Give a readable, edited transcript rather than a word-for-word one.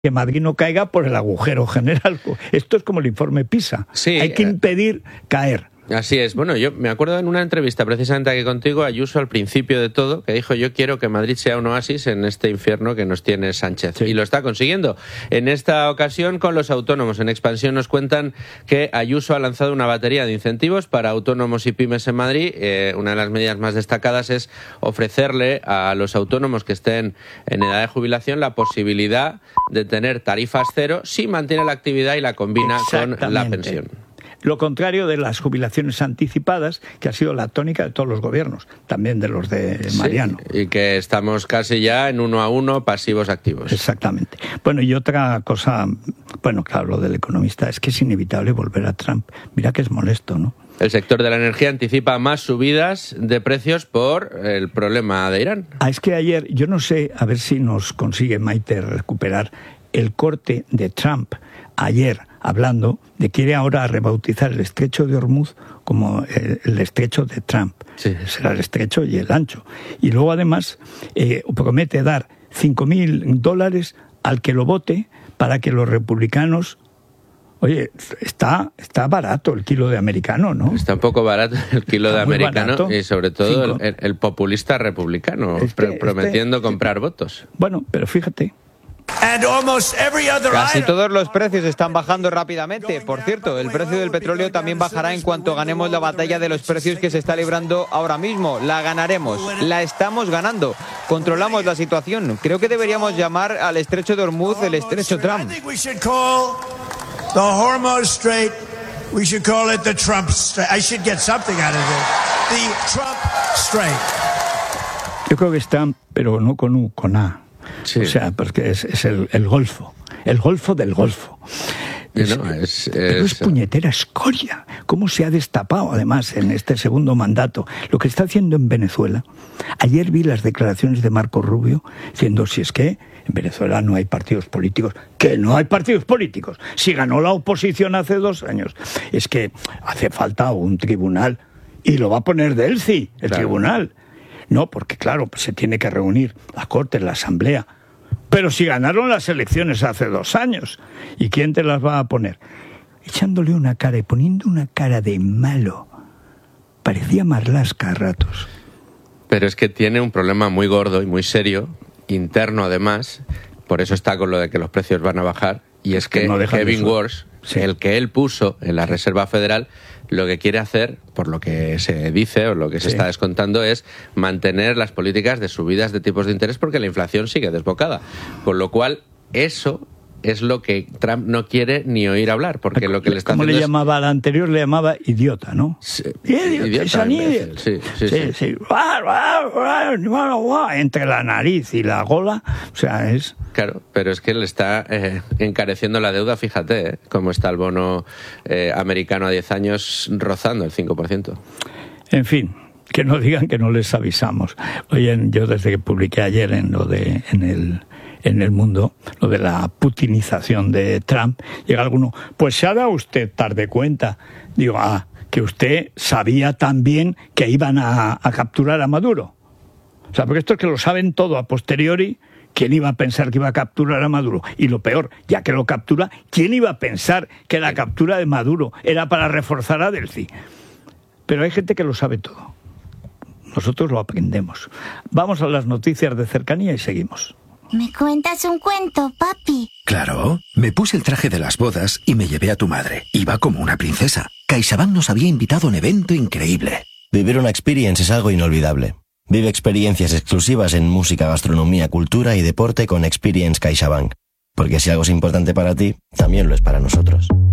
que Madrid no caiga por el agujero general. Esto es como el informe PISA. Sí, hay que impedir caer. Así es. Bueno, yo me acuerdo en una entrevista precisamente aquí contigo, Ayuso, al principio de todo, que dijo: yo quiero que Madrid sea un oasis en este infierno que nos tiene Sánchez. Sí. Y lo está consiguiendo. En esta ocasión, con los autónomos. En Expansión nos cuentan que Ayuso ha lanzado una batería de incentivos para autónomos y pymes en Madrid. Una de las medidas más destacadas es ofrecerle a los autónomos que estén en edad de jubilación la posibilidad de tener tarifas cero si mantiene la actividad y la combina con la pensión. Lo contrario de las jubilaciones anticipadas, que ha sido la tónica de todos los gobiernos, también de los de Mariano. Sí, y que estamos casi ya en 1 a 1, pasivos activos. Exactamente. Bueno, y otra cosa, bueno, claro, lo del economista, es que es inevitable volver a Trump. Mira que es molesto, ¿no? El sector de la energía anticipa más subidas de precios por el problema de Irán. Es que ayer, yo no sé, a ver si nos consigue Maite recuperar el corte de Trump ayer, hablando de que quiere ahora rebautizar el estrecho de Hormuz como el estrecho de Trump. Sí. Será el estrecho y el ancho. Y luego además promete dar $5.000 al que lo vote para que los republicanos... Oye, está barato el kilo de americano, ¿no? Está un poco barato el kilo de americano barato. Y sobre todo el populista republicano prometiendo comprar votos. Bueno, pero fíjate... Casi todos los precios están bajando rápidamente. Por cierto, el precio del petróleo también bajará en cuanto ganemos la batalla de los precios que se está librando ahora mismo. La ganaremos, la estamos ganando. Controlamos la situación. Creo que deberíamos llamar al estrecho de Hormuz el estrecho Trump. The Hormuz Strait, we should call it the Trump Strait. I should get something out of it. The Trump Strait. Yo creo que está, pero no con U, con A. Sí. O sea, porque es el Golfo. El Golfo del Golfo. Pero es puñetera escoria. Cómo se ha destapado, además, en este segundo mandato. Lo que está haciendo en Venezuela. Ayer vi las declaraciones de Marco Rubio diciendo, si es que en Venezuela no hay partidos políticos. ¡Que no hay partidos políticos! Si ganó la oposición hace 2 años. Es que hace falta un tribunal. Y lo va a poner Delcy, el tribunal. No, porque claro, pues se tiene que reunir la Corte, la Asamblea. Pero si ganaron las elecciones hace 2 años, ¿y quién te las va a poner? Echándole una cara y poniendo una cara de malo. Parecía Marlaska a ratos. Pero es que tiene un problema muy gordo y muy serio, interno además, por eso está con lo de que los precios van a bajar, y es que no Kevin Walsh, el que él puso en la Reserva Federal, lo que quiere hacer, por lo que se dice o lo que se está descontando, es mantener las políticas de subidas de tipos de interés porque la inflación sigue desbocada. Con lo cual, eso es lo que Trump no quiere ni oír hablar, porque lo que le está haciendo le llamaba al anterior, le llamaba idiota, ¿no? Sí, idiota. Sí. Entre la nariz y la gola, o sea, es... Claro, pero es que le está encareciendo la deuda, fíjate, cómo está el bono americano a 10 años rozando el 5%. En fin, que no digan que no les avisamos. Oye, yo desde que publiqué ayer en el Mundo, lo de la putinización de Trump, llega alguno, pues se ha dado usted tarde cuenta. Digo, que usted sabía también que iban a capturar a Maduro. O sea, porque esto es que lo saben todo a posteriori. ¿Quién iba a pensar que iba a capturar a Maduro? Y lo peor, ya que lo captura, ¿quién iba a pensar que la captura de Maduro era para reforzar a Delcy? Pero hay gente que lo sabe todo. Nosotros lo aprendemos. Vamos a las noticias de cercanía y seguimos. ¿Me cuentas un cuento, papi? Claro, me puse el traje de las bodas y me llevé a tu madre. Iba como una princesa. CaixaBank nos había invitado a un evento increíble. Vivir una experience es algo inolvidable. Vive experiencias exclusivas en música, gastronomía, cultura y deporte con Experience CaixaBank. Porque si algo es importante para ti, también lo es para nosotros.